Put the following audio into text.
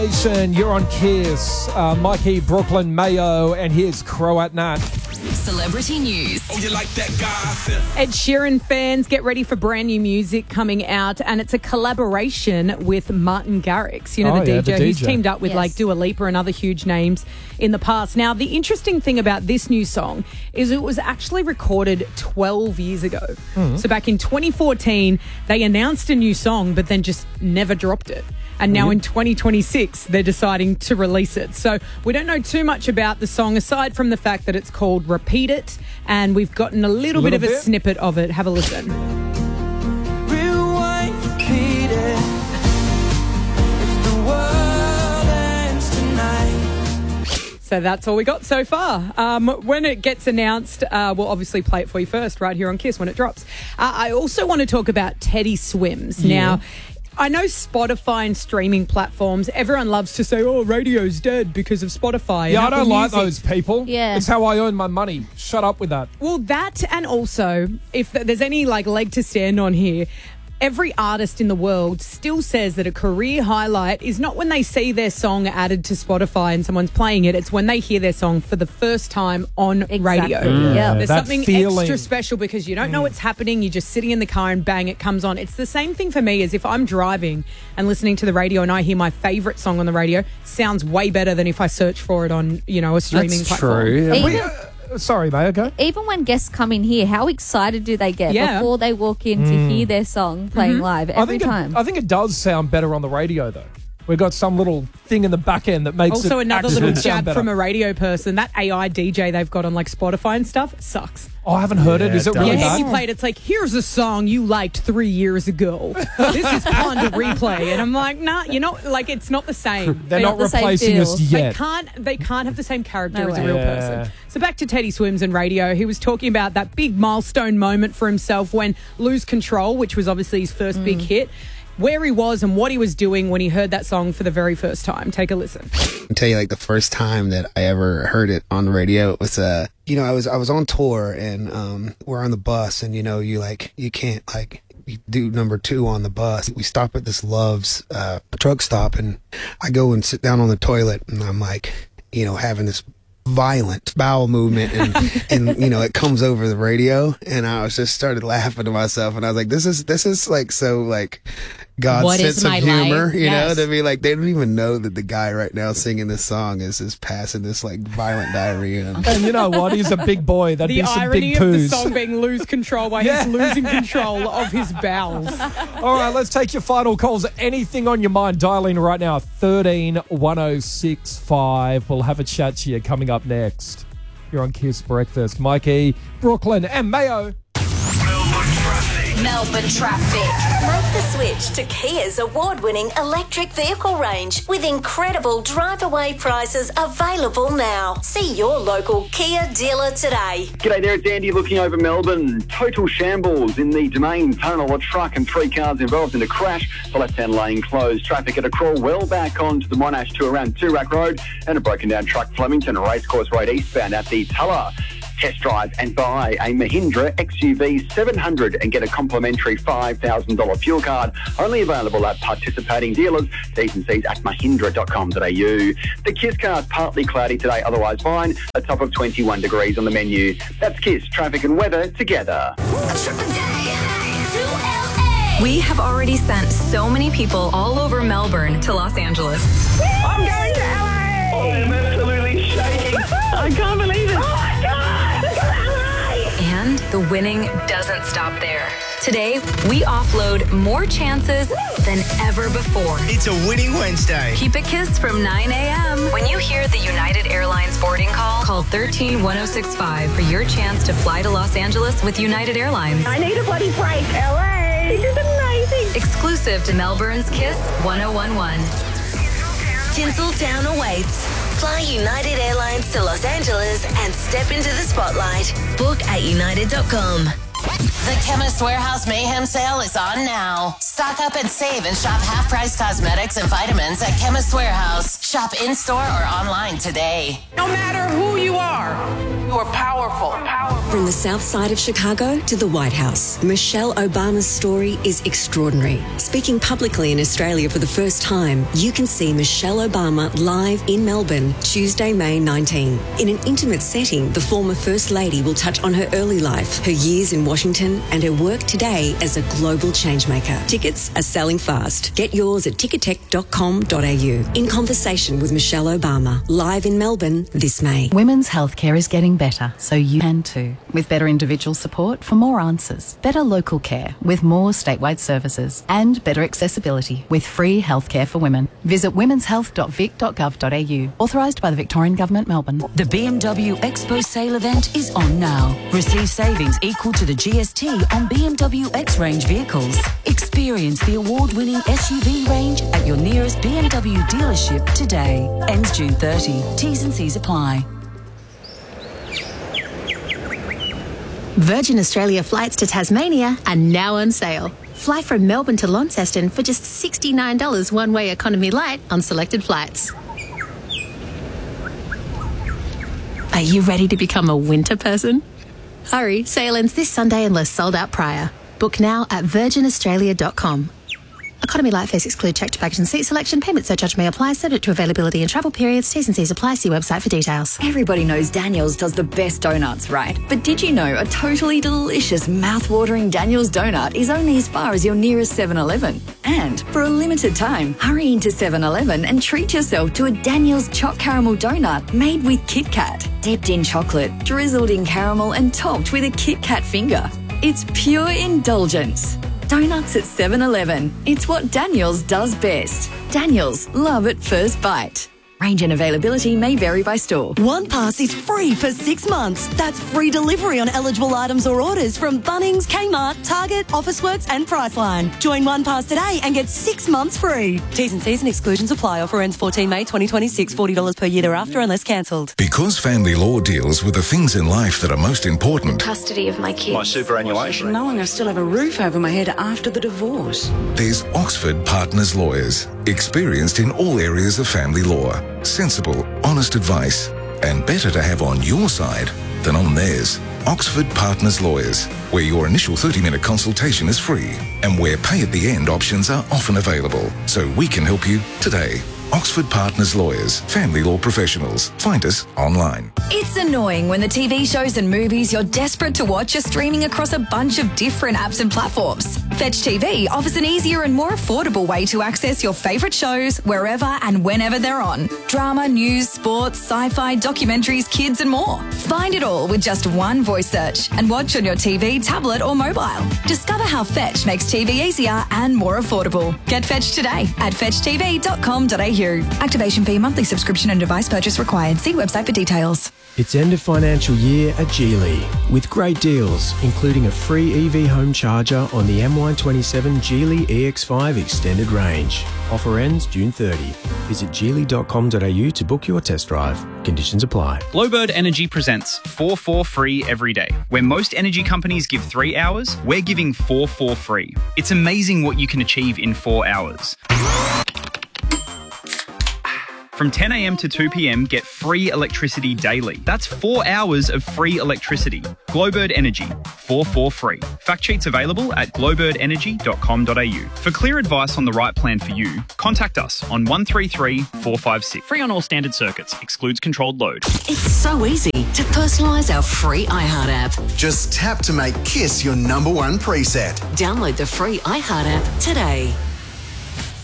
You're on Kiss. Mikey, Brooklyn, Mayo, and here's Crow at Nat. Celebrity news. Oh, you like that guy? Ed Sheeran fans, get ready for brand new music coming out, and it's a collaboration with Martin Garrix, the DJ who's teamed up with like Dua Lipa and other huge names in the past. Now, the interesting thing about this new song is it was actually recorded 12 years ago. So back in 2014, they announced a new song, but then just never dropped it. And now in 2026, they're deciding to release it. So we don't know too much about the song, aside from the fact that it's called Repeat It. And we've gotten a little bit of a snippet of it. Have a listen. Rewind, repeat it. If the world ends tonight. So that's all we got so far. When it gets announced, we'll obviously play it for you first right here on Kiss when it drops. I also want to talk about Teddy Swims. Now, I know Spotify and streaming platforms, everyone loves to say, oh, radio's dead because of Spotify. Yeah, I don't like those people. Yeah. It's how I earn my money. Shut up with that. Well, that, and also, if there's any leg to stand on here, every artist in the world still says that a career highlight is not when they see their song added to Spotify and someone's playing it. It's when they hear their song for the first time on radio. Yeah. There's that something feeling. extra special because you don't know what's happening. You're just sitting in the car and bang, it comes on. It's the same thing for me as if I'm driving and listening to the radio and I hear my favourite song on the radio. Sounds way better than if I search for it on, a streaming platform. Even, Sorry, mate, okay. even when guests come in here, how excited do they get before they walk in to hear their song playing live every time? I think it does sound better on the radio, though. We've got some little thing in the back end that makes Also, it another actually little sound jab better. from a radio person. That AI DJ they've got on like Spotify and stuff sucks. Oh, I haven't heard it. Is it really Yeah, bad? if you played, it's like, here's a song you liked 3 years ago. This is Ponder Replay. And I'm like, nah, it's not the same. They're not the same replacing us feel. yet. They can't have the same character No as a way. real Yeah. person. So back to Teddy Swims and radio. He was talking about that big milestone moment for himself when Lose Control, which was obviously his first big hit, where he was and what he was doing when he heard that song for the very first time. Take a listen. I'll tell you, the first time that I ever heard it on the radio, it was, I was on tour and, we're on the bus and, you can't, you do number 2 on the bus. We stop at this Love's, truck stop and I go and sit down on the toilet and I'm having this violent bowel movement and it comes over the radio and I was just started laughing to myself and I was like, this is like so like God's What sense is of my humor, life? to Yes. be like, they don't even know that the guy right now singing this song is passing this like violent diarrhea. And you know what? He's a big boy. That'd The be some irony big of the poos. song being Lose Control while he's losing control of his bowels. All right, let's take your final calls. Anything on your mind, dial in right now. 131065. We'll have a chat to you coming up next. You're on Kiss Breakfast. Mikey, Brooklyn, and Mayo. Melbourne traffic. Make the switch to Kia's award-winning electric vehicle range with incredible drive-away prices available now. See your local Kia dealer today. G'day there, it's Andy looking over Melbourne. Total shambles in the Domain tunnel. A truck and 3 cars involved in a crash. The left-hand lane closed. Traffic at a crawl well back onto the Monash to around Toorak Road and a broken down truck Flemington Racecourse Road eastbound at the Tulla. Test drive and buy a Mahindra XUV 700 and get a complimentary $5,000 fuel card. Only available at participating dealers. T's and C's at mahindra.com.au. The Kiss car's partly cloudy today, otherwise fine. A top of 21 degrees on the menu. That's Kiss, traffic and weather together. We have already sent so many people all over Melbourne to Los Angeles. I'm going to LA! Oh, I'm absolutely shaking. I can't believe it. Oh my God! And the winning doesn't stop there. Today, we offload more chances than ever before. It's a winning Wednesday. Keep it Kiss from 9 a.m. When you hear the United Airlines boarding call 131065 for your chance to fly to Los Angeles with United Airlines. I need a bloody break. LA, this is amazing. Exclusive to Melbourne's Kiss 1011. Tinseltown awaits. Fly United Airlines to Los Angeles and step into the spotlight. Book at united.com. The Chemist Warehouse Mayhem Sale is on now. Stock up and save and shop half-price cosmetics and vitamins at Chemist Warehouse. Shop in-store or online today. No matter who you are powerful. From the south side of Chicago to the White House, Michelle Obama's story is extraordinary. Speaking publicly in Australia for the first time, you can see Michelle Obama live in Melbourne, Tuesday, May 19. In an intimate setting, the former First Lady will touch on her early life, her years in Washington, and her work today as a global changemaker. Tickets are selling fast. Get yours at ticketek.com.au. In conversation with Michelle Obama, live in Melbourne this May. Women's healthcare is getting better, so you can too. With better individual support for more answers, better local care with more statewide services, and better accessibility with free healthcare for women. Visit womenshealth.vic.gov.au. Authorised by the Victorian Government, Melbourne. The BMW Expo sale event is on now. Receive savings equal to the GST on BMW X range vehicles. Experience the award-winning SUV range at your nearest BMW dealership today. Ends June 30. T's and C's apply. Virgin Australia flights to Tasmania are now on sale. Fly from Melbourne to Launceston for just $69 one-way economy light on selected flights. Are you ready to become a winter person? Hurry, sale ends this Sunday unless sold out prior. Book now at virginaustralia.com. Economy light fares exclude checked baggage and seat selection. Payment surcharge may apply, subject to availability and travel periods. T's and C's apply. See website for details. Everybody knows Daniel's does the best donuts, right? But did you know a totally delicious, mouth-watering Daniel's donut is only as far as your nearest 7-Eleven? And for a limited time, hurry into 7-Eleven and treat yourself to a Daniel's choc caramel donut made with Kit Kat, dipped in chocolate, drizzled in caramel and topped with a Kit Kat finger. It's pure indulgence. Donuts at 7-Eleven. It's what Daniel's does best. Daniel's, love at first bite. Range and availability may vary by store. OnePass is free for 6 months. That's free delivery on eligible items or orders from Bunnings, Kmart, Target, Officeworks and Priceline. Join OnePass today and get 6 months free. T's and C's and exclusions apply. Offer ends 14 May 2026. $40 per year thereafter unless cancelled. Because family law deals with the things in life that are most important. Custody of my kids. My superannuation. Knowing I still have a roof over my head after the divorce. There's Oxford Partners Lawyers. Experienced in all areas of family law. Sensible, honest advice, and better to have on your side than on theirs. Oxford Partners Lawyers, where your initial 30-minute consultation is free and where pay at the end options are often available, so we can help you today. Oxford Partners Lawyers, family law professionals. Find us online. It's annoying when the TV shows and movies you're desperate to watch are streaming across a bunch of different apps and platforms. Fetch TV offers an easier and more affordable way to access your favourite shows wherever and whenever they're on. Drama, news, sports, sci-fi, documentaries, kids and more. Find it all with just one voice search and watch on your TV, tablet or mobile. Discover how Fetch makes TV easier and more affordable. Get Fetch today at fetchtv.com.au. Activation fee, monthly subscription and device purchase required. See website for details. It's end of financial year at Geely with great deals, including a free EV home charger on the MY27 Geely EX5 extended range. Offer ends June 30. Visit geely.com.au to book your test drive. Conditions apply. Glowbird Energy presents 4 for free every day. Where most energy companies give 3 hours, we're giving 4 for free. It's amazing what you can achieve in 4 hours. From 10 a.m. to 2 p.m, get free electricity daily. That's 4 hours of free electricity. Glowbird Energy, 4 for free. Fact sheets available at glowbirdenergy.com.au. For clear advice on the right plan for you, contact us on 133 456. Free on all standard circuits. Excludes controlled load. It's so easy to personalise our free iHeart app. Just tap to make Kiss your #1 preset. Download the free iHeart app today.